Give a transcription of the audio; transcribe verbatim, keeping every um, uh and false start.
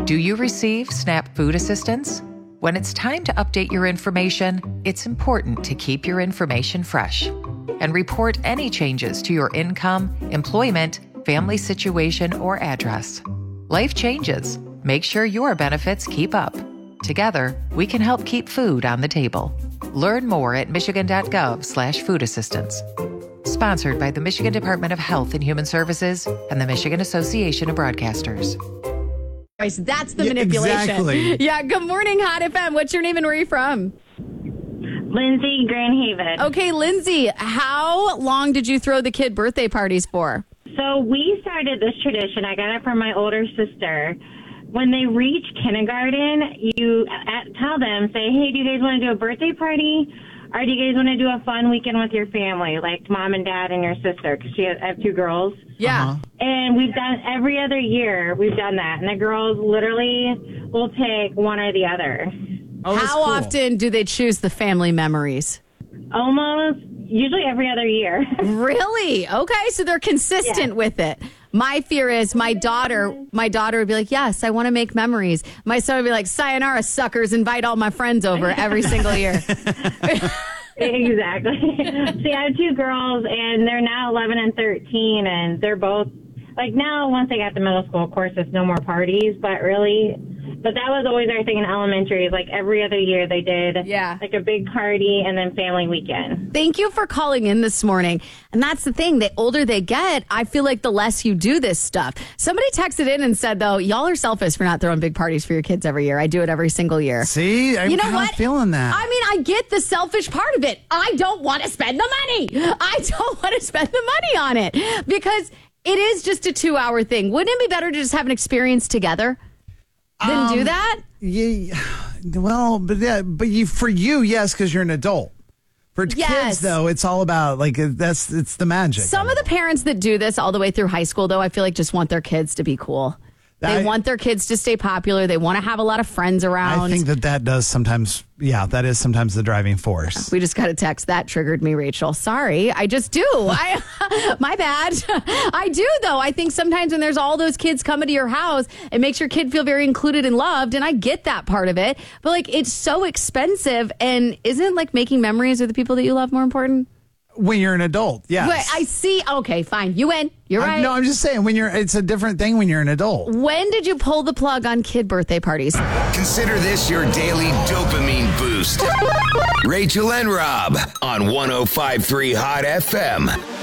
Do you receive SNAP food assistance? When it's time to update your information, it's important to keep your information fresh and report any changes to your income, employment, family situation, or address. Life changes. Make sure your benefits keep up. Together, we can help keep food on the table. Learn more at michigan.gov slash food assistance. Sponsored by the Michigan Department of Health and Human Services and the Michigan Association of Broadcasters. That's the Yeah, manipulation. exactly. Yeah, good morning, Hot F M. What's your name and where are you from? Lindsay, Grand Haven. Okay, Lindsay, how long did you throw the kid birthday parties for? So we started this tradition. I got it from my older sister. When they reach kindergarten, you at, tell them, say, hey, do you guys want to do a birthday party? Or do you guys want to do a fun weekend with your family, like mom and dad and your sister? Because she has, I have two girls. Yeah. Uh-huh. And we've done every other year, we've done that. And the girls literally will take one or the other. Oh, that's How cool. often do they choose the family memories? Almost, usually every other year. Really? Okay, so they're consistent Yeah. with it. My fear is my daughter, my daughter would be like, yes, I want to make memories. My son would be like, sayonara, suckers, invite all my friends over every single year. Exactly. See, I have two girls, and they're now eleven and thirteen, and they're both, like, now once they got to middle school, of course, it's no more parties, but really, but that was always our thing in elementary, is like every other year they did, Yeah. like a big party and then family weekend. Thank you for calling in this morning. And that's the thing. The older they get, I feel like the less you do this stuff. Somebody texted in and said, though, y'all are selfish for not throwing big parties for your kids every year. I do it every single year. See, I'm You know kind what? of feeling that. I mean, I get the selfish part of it. I don't want to spend the money. I don't want to spend the money on it because it is just a two hour thing. Wouldn't it be better to just have an experience together than do Um, that? Yeah, well, but yeah, but you for you, yes, because you're an adult. For Yes. kids, though, it's all about like uh, that's it's the magic. Some of the parents that do this all the way through high school, though, I feel like just want their kids to be cool. They I- want their kids to stay popular. They want to have a lot of friends around. I think that that does sometimes. Yeah, that is sometimes the driving force. We just got a text that triggered me, Rachel. Sorry, I just do. I, my bad. I do though. I think sometimes when there's all those kids coming to your house, it makes your kid feel very included and loved, and I get that part of it. But like, it's so expensive, and isn't like making memories with the people that you love more important? When you're an adult, yes. But I see. Okay, fine. You win. You're I'm- right. No, I'm just saying when you're. It's a different thing when you're an adult. When did you pull the plug on kid birthday parties? Consider this your daily dopamine boost. Rachel and Rob on one oh five point three Hot F M.